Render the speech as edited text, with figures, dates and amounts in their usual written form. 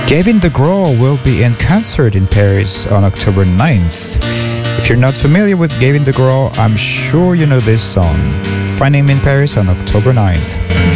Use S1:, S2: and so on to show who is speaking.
S1: Gavin DeGraw will be in concert in Paris on October 9th. If you're not familiar with Gavin DeGraw, I'm sure you know this song. Find him in Paris on October 9th.